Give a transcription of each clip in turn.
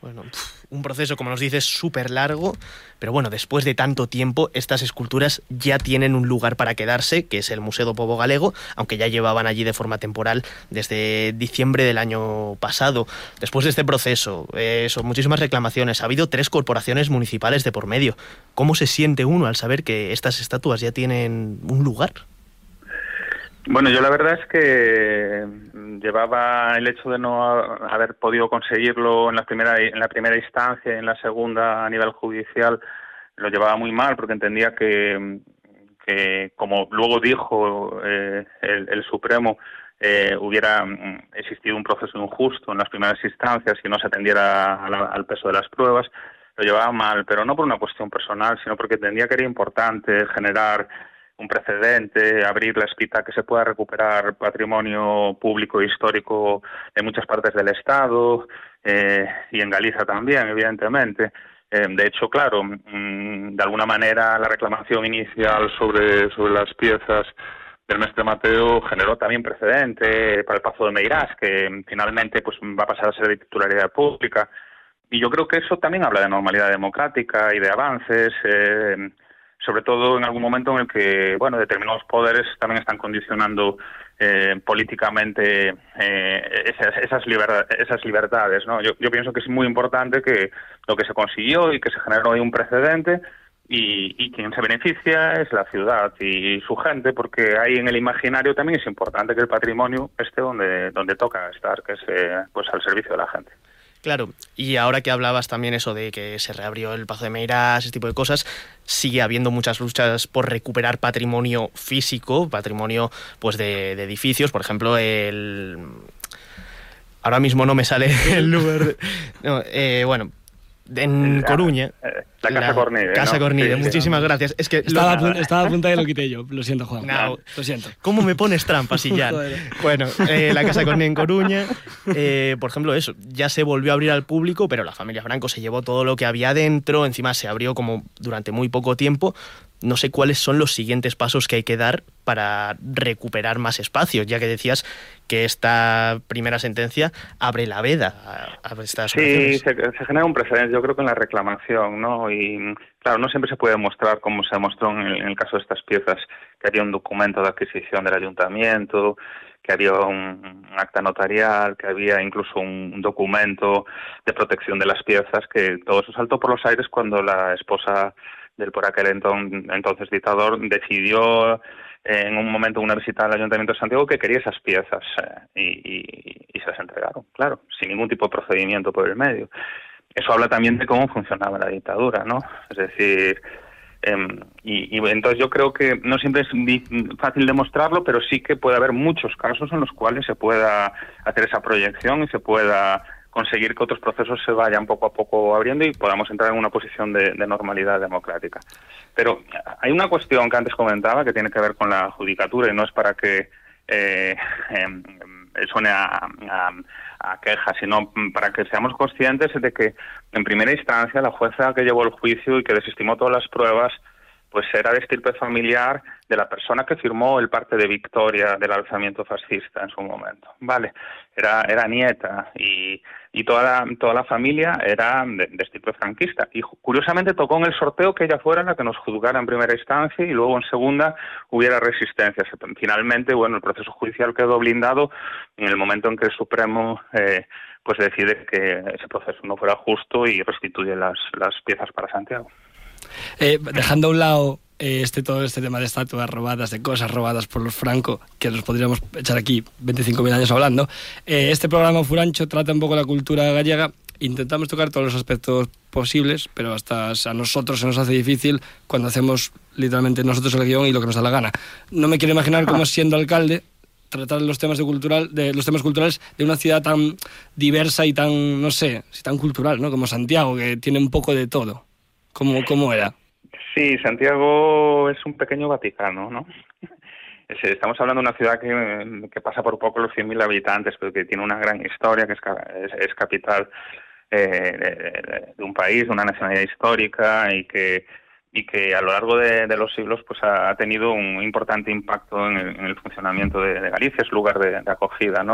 Bueno, un proceso, como nos dices, súper largo, pero bueno, después de tanto tiempo, estas esculturas ya tienen un lugar para quedarse, que es el Museo do Pobo Galego, aunque ya llevaban allí de forma temporal desde diciembre del año pasado. Después de este proceso, son muchísimas reclamaciones, ha habido 3 corporaciones municipales de por medio. ¿Cómo se siente uno al saber que estas estatuas ya tienen un lugar? Bueno, yo la verdad es que llevaba el hecho de no haber podido conseguirlo en la primera instancia y en la segunda a nivel judicial, lo llevaba muy mal porque entendía que como luego dijo el Supremo, hubiera existido un proceso injusto en las primeras instancias y no se atendiera al peso de las pruebas. Lo llevaba mal, pero no por una cuestión personal, sino porque entendía que era importante generar un precedente, abrir la espita que se pueda recuperar patrimonio público e histórico en muchas partes del Estado y en Galicia también, evidentemente. De hecho, claro, de alguna manera la reclamación inicial sobre las piezas del Mestre Mateo generó también precedente para el Pazo de Meirás, que finalmente pues va a pasar a ser de titularidad pública. Y yo creo que eso también habla de normalidad democrática y de avances, sobre todo en algún momento en el que, bueno, determinados poderes también están condicionando políticamente esas libertades, ¿no? Yo pienso que es muy importante que lo que se consiguió y que se generó ahí un precedente y quien se beneficia es la ciudad y su gente, porque ahí en el imaginario también es importante que el patrimonio esté donde toca estar, que es pues al servicio de la gente. Claro, y ahora que hablabas también eso de que se reabrió el Pazo de Meirás, ese tipo de cosas, sigue habiendo muchas luchas por recuperar patrimonio físico, patrimonio pues de edificios, por ejemplo, ahora mismo no me sale el lugar, bueno, en Coruña. La Casa Cornide. Casa Cornide, sí, muchísimas gracias. Es que estaba a punto de lo quité yo, lo siento, Juan. No, lo siento. ¿Cómo me pones trampas, Illán? Bueno, la Casa Cornide en Coruña, por ejemplo, eso, ya se volvió a abrir al público, pero la familia Franco se llevó todo lo que había dentro, encima se abrió como durante muy poco tiempo. No sé cuáles son los siguientes pasos que hay que dar para recuperar más espacios, ya que decías que esta primera sentencia abre la veda a estas operaciones. Sí, se genera un precedente, yo creo que en la reclamación, ¿no? Y claro, no siempre se puede demostrar, como se demostró en el caso de estas piezas, que había un documento de adquisición del ayuntamiento, que había un acta notarial, que había incluso un documento de protección de las piezas, que todo eso saltó por los aires cuando la esposa del por aquel entonces dictador decidió en un momento una visita al Ayuntamiento de Santiago que quería esas piezas y se las entregaron, claro, sin ningún tipo de procedimiento por el medio. Eso habla también de cómo funcionaba la dictadura, ¿no? Es decir, y entonces yo creo que no siempre es fácil demostrarlo, pero sí que puede haber muchos casos en los cuales se pueda hacer esa proyección y se pueda conseguir que otros procesos se vayan poco a poco abriendo y podamos entrar en una posición de normalidad democrática. Pero hay una cuestión que antes comentaba que tiene que ver con la judicatura y no es para que suene a queja, sino para que seamos conscientes de que en primera instancia la jueza que llevó el juicio y que desestimó todas las pruebas pues era de estirpe familiar de la persona que firmó el parte de victoria del alzamiento fascista en su momento. Vale, era nieta y toda la familia era de estirpe franquista. Y curiosamente tocó en el sorteo que ella fuera la que nos juzgara en primera instancia y luego en segunda hubiera resistencias. Finalmente, bueno, el proceso judicial quedó blindado en el momento en que el Supremo pues decide que ese proceso no fuera justo y restituye las piezas para Santiago. Dejando a un lado todo este tema de estatuas robadas, de cosas robadas por los Franco, que nos podríamos echar aquí 25.000 años hablando, este programa Furancho trata un poco la cultura gallega. Intentamos tocar todos los aspectos posibles, pero hasta a nosotros se nos hace difícil cuando hacemos literalmente nosotros el guión y lo que nos da la gana. No me quiero imaginar cómo siendo alcalde tratar los temas los temas culturales de una ciudad tan diversa y tan, no sé, tan cultural, ¿no? Como Santiago, que tiene un poco de todo. ¿Cómo era? Sí, Santiago es un pequeño Vaticano, ¿no? Estamos hablando de una ciudad que pasa por poco los 100.000 habitantes, pero que tiene una gran historia, que es capital de un país, de una nacionalidad histórica y que a lo largo de los siglos pues ha tenido un importante impacto en el funcionamiento de Galicia, es lugar de acogida, ¿no?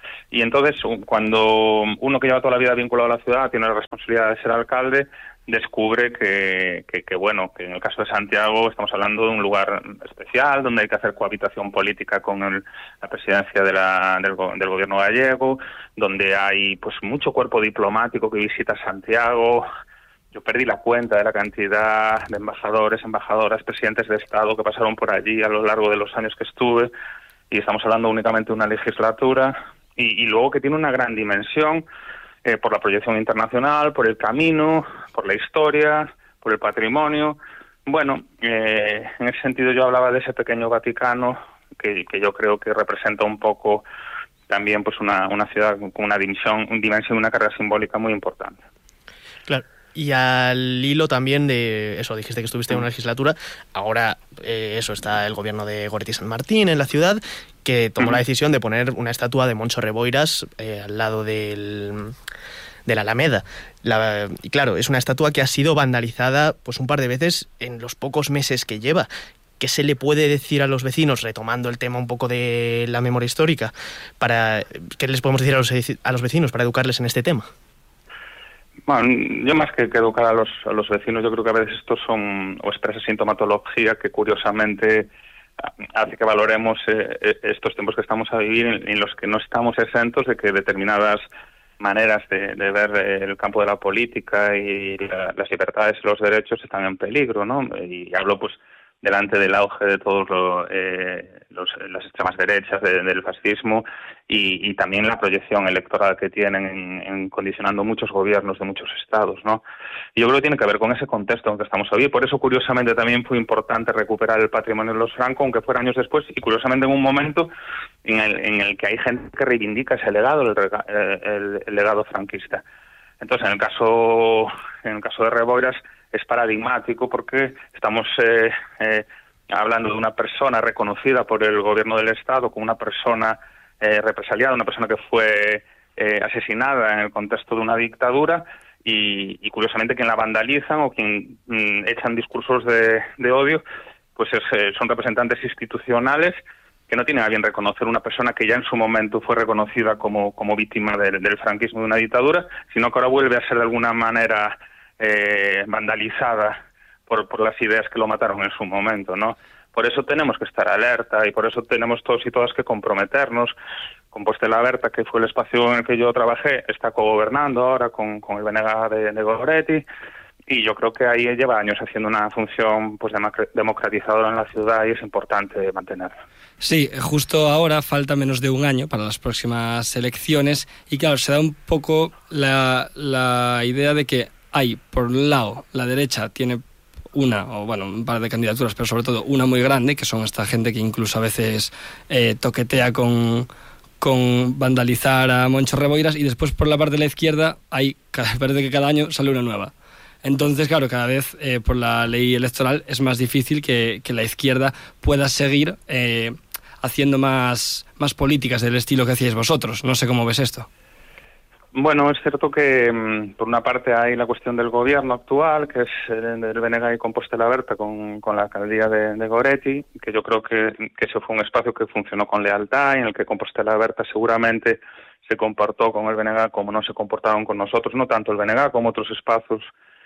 Y entonces, cuando uno que lleva toda la vida vinculado a la ciudad, tiene la responsabilidad de ser alcalde, descubre que en el caso de Santiago estamos hablando de un lugar especial, donde hay que hacer cohabitación política con la presidencia del gobierno gallego, donde hay pues mucho cuerpo diplomático que visita Santiago. Yo perdí la cuenta de la cantidad de embajadores, embajadoras, presidentes de Estado que pasaron por allí a lo largo de los años que estuve, y estamos hablando únicamente de una legislatura, y luego que tiene una gran dimensión por la proyección internacional, por el camino, por la historia, por el patrimonio. Bueno, en ese sentido yo hablaba de ese pequeño Vaticano que yo creo que representa un poco también pues una ciudad con una dimensión y una carga simbólica muy importante. Claro. Y al hilo también de eso, dijiste que estuviste en una legislatura, ahora está el gobierno de Goretti San Martín en la ciudad, que tomó la decisión de poner una estatua de Moncho Reboiras al lado de la Alameda. Y claro, es una estatua que ha sido vandalizada pues un par de veces en los pocos meses que lleva. ¿Qué se le puede decir a los vecinos, retomando el tema un poco de la memoria histórica? ¿Qué les podemos decir a los vecinos para educarles en este tema? Bueno, yo más que educar a los vecinos, yo creo que a veces estos son o expresa sintomatología que curiosamente hace que valoremos estos tiempos que estamos a vivir en los que no estamos exentos de que determinadas maneras de ver el campo de la política y las libertades y los derechos están en peligro, ¿no? Y hablo pues delante del auge de todos las extremas derechas del fascismo y también la proyección electoral que tienen en condicionando muchos gobiernos de muchos estados, ¿no? Y yo creo que tiene que ver con ese contexto en que estamos hoy. Por eso, curiosamente, también fue importante recuperar el patrimonio de los Franco, aunque fuera años después, y curiosamente en un momento en el que hay gente que reivindica ese legado, el legado franquista. Entonces, en el caso de Reboiras, es paradigmático porque estamos hablando de una persona reconocida por el gobierno del Estado como una persona represaliada, una persona que fue asesinada en el contexto de una dictadura y curiosamente quien la vandalizan o quien echan discursos de odio pues son representantes institucionales que no tienen a bien reconocer una persona que ya en su momento fue reconocida como víctima del franquismo, de una dictadura, sino que ahora vuelve a ser de alguna manera vandalizada por las ideas que lo mataron en su momento, ¿no? Por eso tenemos que estar alerta y por eso tenemos todos y todas que comprometernos. Compostela Berta, que fue el espacio en el que yo trabajé, está cogobernando ahora con el BNG de Goretti, y yo creo que ahí lleva años haciendo una función pues democratizadora en la ciudad y es importante mantenerla. Sí, justo ahora falta menos de un año para las próximas elecciones y claro, se da un poco la idea de que hay, por un lado, la derecha tiene un par de candidaturas, pero sobre todo una muy grande, que son esta gente que incluso a veces toquetea con vandalizar a Moncho Reboiras, y después por la parte de la izquierda parece que cada año sale una nueva. Entonces, claro, cada vez por la ley electoral es más difícil que la izquierda pueda seguir haciendo más políticas del estilo que hacíais vosotros. No sé cómo ves esto. Bueno, es cierto que por una parte hay la cuestión del gobierno actual, que es el BNG y Compostela Berta con la alcaldía de Goretti, que yo creo que ese fue un espacio que funcionó con lealtad y en el que Compostela Berta seguramente se comportó con el BNG como no se comportaron con nosotros, no tanto el BNG como otros espacios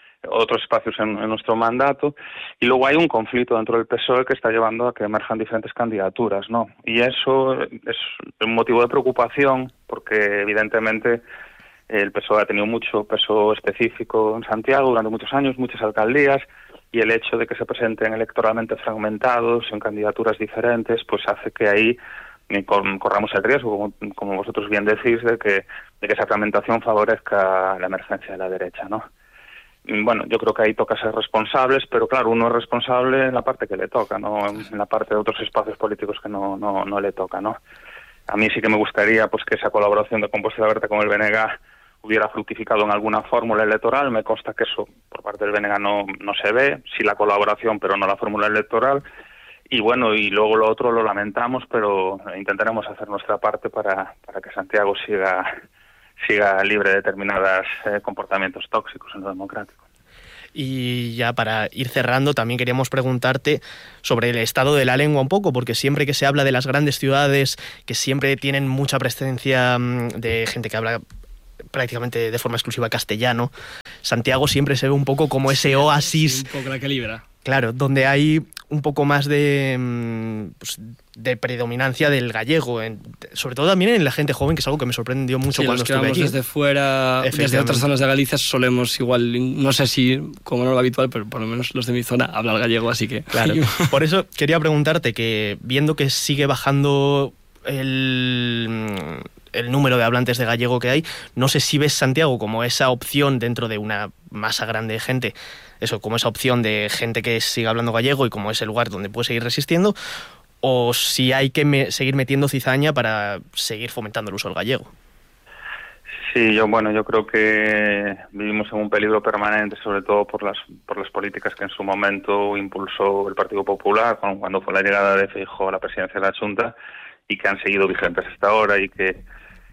en nuestro mandato, y luego hay un conflicto dentro del PSOE que está llevando a que emerjan diferentes candidaturas, ¿no? Y eso es un motivo de preocupación porque evidentemente el PSOE ha tenido mucho peso específico en Santiago durante muchos años, muchas alcaldías, y el hecho de que se presenten electoralmente fragmentados en candidaturas diferentes, pues hace que ahí corramos el riesgo, como vosotros bien decís, de que esa fragmentación favorezca la emergencia de la derecha, ¿no? Bueno, yo creo que ahí toca ser responsables, pero claro, uno es responsable en la parte que le toca, no en la parte de otros espacios políticos que no le toca, ¿no? A mí sí que me gustaría pues que esa colaboración de Compostela Berta con el BNG hubiera fructificado en alguna fórmula electoral. Me consta que eso por parte del BNG no se ve, sí la colaboración, pero no la fórmula electoral. Y bueno, y luego lo otro lo lamentamos, pero intentaremos hacer nuestra parte para que Santiago siga libre de determinados comportamientos tóxicos en lo democrático. Y ya para ir cerrando, también queríamos preguntarte sobre el estado de la lengua un poco, porque siempre que se habla de las grandes ciudades, que siempre tienen mucha presencia de gente que habla prácticamente de forma exclusiva castellano, Santiago siempre se ve un poco como ese oasis. Sí, un poco la que libra. Claro, donde hay un poco más de predominancia del gallego, sobre todo también en la gente joven, que es algo que me sorprendió mucho cuando estuve allí. Desde fuera, desde otras zonas de Galicia, solemos igual, no sé si como no lo habitual, pero por lo menos los de mi zona hablan gallego, así que... Claro, por eso quería preguntarte que viendo que sigue bajando el número de hablantes de gallego que hay, no sé si ves Santiago como esa opción dentro de una masa grande de gente, eso, como esa opción de gente que siga hablando gallego y como ese lugar donde puede seguir resistiendo, o si hay que seguir metiendo cizaña para seguir fomentando el uso del gallego. Sí, yo creo que vivimos en un peligro permanente, sobre todo por las políticas que en su momento impulsó el Partido Popular cuando fue la llegada de Feijóo a la presidencia de la Xunta, y que han seguido vigentes hasta ahora, y que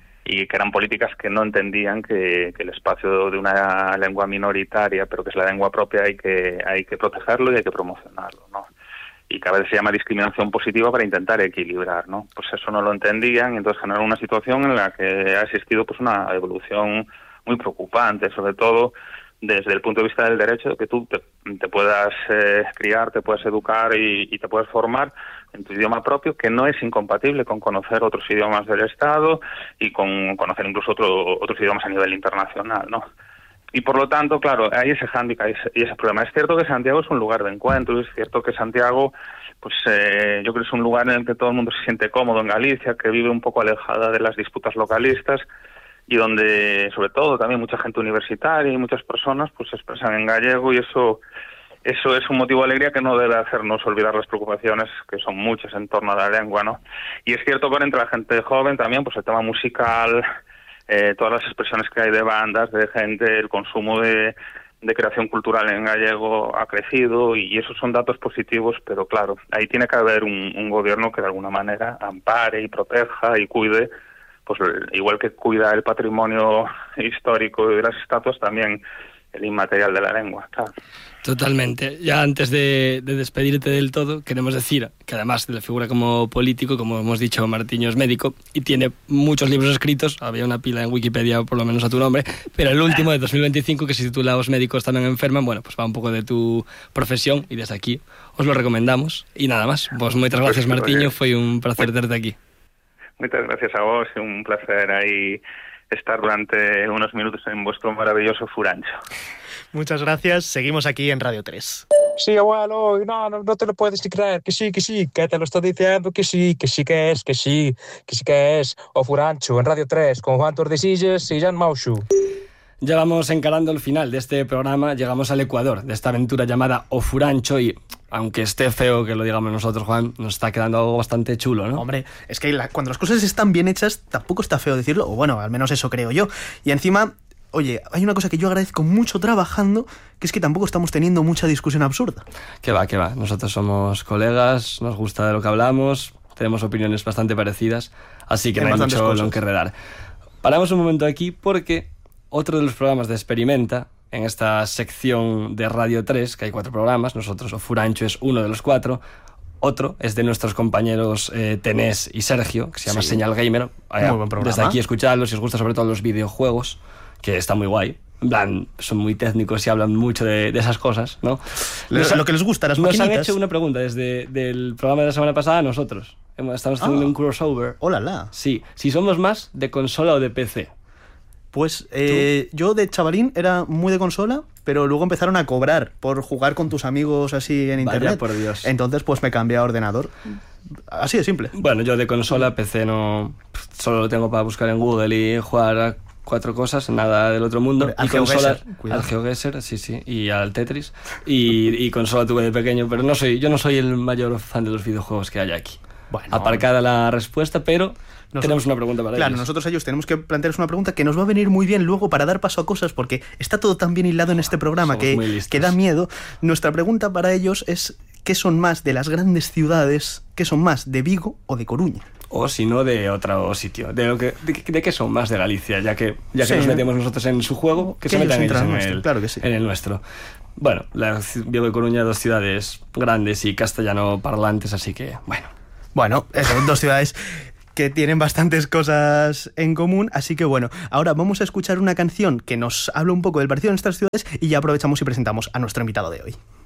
eran políticas que no entendían que el espacio de una lengua minoritaria, pero que es la lengua propia, hay que protegerlo y hay que promocionarlo, ¿no? Y que a veces se llama discriminación positiva para intentar equilibrar, ¿no? Pues eso no lo entendían, y entonces generó una situación en la que ha existido pues una evolución muy preocupante, sobre todo desde el punto de vista del derecho, de que tú te puedas criar, te puedas educar y te puedas formar en tu idioma propio, que no es incompatible con conocer otros idiomas del Estado y con conocer incluso otros idiomas a nivel internacional, ¿no? Y por lo tanto, claro, hay ese hándicap y ese problema. Es cierto que Santiago es un lugar de encuentro, es cierto que Santiago, pues yo creo que es un lugar en el que todo el mundo se siente cómodo en Galicia, que vive un poco alejada de las disputas localistas, y donde, sobre todo, también mucha gente universitaria y muchas personas pues se expresan en gallego, y eso es un motivo de alegría que no debe hacernos olvidar las preocupaciones, que son muchas en torno a la lengua, ¿no? Y es cierto que entre la gente joven también, pues el tema musical, todas las expresiones que hay de bandas, de gente, el consumo de creación cultural en gallego ha crecido, y esos son datos positivos, pero claro, ahí tiene que haber un gobierno que de alguna manera ampare y proteja y cuide, pues igual que cuida el patrimonio histórico de las estatuas, también el inmaterial de la lengua, claro. Totalmente. Ya antes de despedirte del todo, queremos decir que además de la figura como político, como hemos dicho, Martiño es médico y tiene muchos libros escritos, había una pila en Wikipedia por lo menos a tu nombre, pero el último de 2025, que se titula Los médicos también enferman, bueno, pues va un poco de tu profesión y desde aquí os lo recomendamos. Y nada más, pues muchas gracias, Martiño, fue un placer tenerte aquí. Muchas gracias a vos, y un placer ahí estar durante unos minutos en vuestro maravilloso Furancho. Muchas gracias, seguimos aquí en Radio 3. Sí, abuelo, no te lo puedes creer, que sí, que te lo estoy diciendo, que sí que es, o Furancho en Radio 3, con Juan Tordesillas y Jan Maushu. Ya vamos encarando el final de este programa, llegamos al Ecuador de esta aventura llamada O Furancho, y aunque esté feo que lo digamos nosotros, Juan, nos está quedando algo bastante chulo, ¿no? Hombre, es que cuando las cosas están bien hechas, tampoco está feo decirlo, o bueno, al menos eso creo yo. Y encima, oye, hay una cosa que yo agradezco mucho trabajando, que es que tampoco estamos teniendo mucha discusión absurda. Que va, nosotros somos colegas, nos gusta de lo que hablamos, tenemos opiniones bastante parecidas, así que no hay mucho en que enredar. Paramos un momento aquí porque otro de los programas de Experimenta, en esta sección de Radio 3, que hay 4 programas, nosotros, o Furancho es uno de los 4, otro es de nuestros compañeros Tenés y Sergio, que se llama Señal Gamer. Muy buen programa. Desde aquí escuchadlos si os gusta sobre todo los videojuegos, que está muy guay. En plan, son muy técnicos y hablan mucho de esas cosas, ¿no? Lo que les gusta, las maquinitas. Nos han hecho una pregunta desde el programa de la semana pasada a nosotros. Estamos haciendo un crossover. ¡Hola! Sí, si somos más de consola o de PC. Pues yo de chavalín era muy de consola, pero luego empezaron a cobrar por jugar con tus amigos así en internet. Vaya por Dios. Entonces pues me cambié a ordenador. Así de simple. Bueno, yo de consola, PC no... Solo lo tengo para buscar en Google y jugar a 4 cosas, nada del otro mundo. Al y consola, al GeoGuessr, sí, y al Tetris. Y consola tuve de pequeño, pero yo no soy el mayor fan de los videojuegos que hay aquí. Bueno, aparcada la respuesta, pero tenemos una pregunta para ellos. Claro, nosotros a ellos tenemos que plantearles una pregunta que nos va a venir muy bien luego para dar paso a cosas, porque está todo tan bien hilado en este programa que da miedo. Nuestra pregunta para ellos es: ¿qué son más de las grandes ciudades? ¿Qué son más, de Vigo o de Coruña? O si no, de otro sitio. ¿De qué son más de Galicia? Ya que nos metemos nosotros en su juego, que se metan ellos claro que sí. en el nuestro. Bueno, Vigo y Coruña, 2 ciudades grandes y castellano parlantes, así que, bueno. Bueno, eso, 2 ciudades que tienen bastantes cosas en común, así que bueno, ahora vamos a escuchar una canción que nos habla un poco del parecido en estas ciudades y ya aprovechamos y presentamos a nuestro invitado de hoy.